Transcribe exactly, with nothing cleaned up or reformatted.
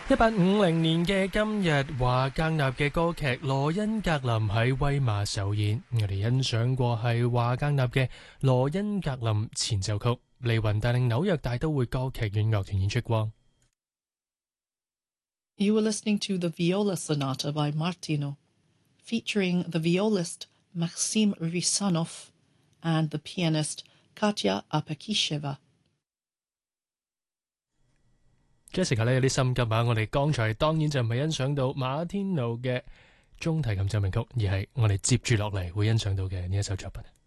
一八五零年嘅今日，華格納嘅歌劇《羅恩格林》喺威馬首演，我哋欣賞過係華格納嘅《羅恩格林前奏曲》，利雲帶領紐約大都會歌劇院樂團演出過。 You were listening to the Viola Sonata by Martino, featuring the violist Maxim Risanov and the pianist Katya Apakisheva。 Jessica 咧有啲心急啊！我哋剛才當然就唔係欣賞到馬天奴嘅中提琴奏鳴曲，而係我哋接住落嚟會欣賞到嘅呢一首作品。